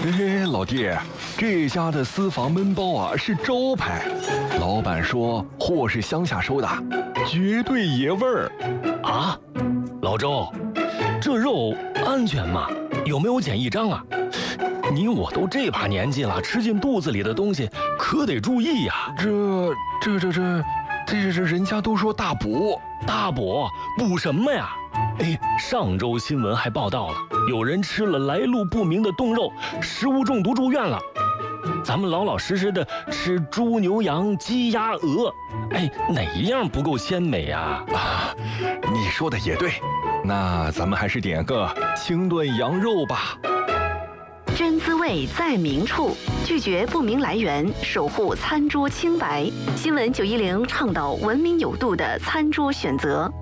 哎，老弟，这家的私房焖包啊是招牌，老板说货是乡下收的，绝对爷味儿。 啊，老周，这肉安全吗？有没有检疫章啊？你我都这把年纪了，吃进肚子里的东西可得注意呀。 这人家都说大补， 大补什么呀？哎，上周新闻还报道了，有人吃了来路不明的冻肉，食物中毒住院了。咱们老老实实的吃猪牛羊鸡鸭鹅，哎，哪一样不够鲜美呀？ 你说的也对，那咱们还是点个清炖羊肉吧。 真滋味在明处，拒绝不明来源，守护餐桌清白。新闻910倡导文明有度的餐桌选择。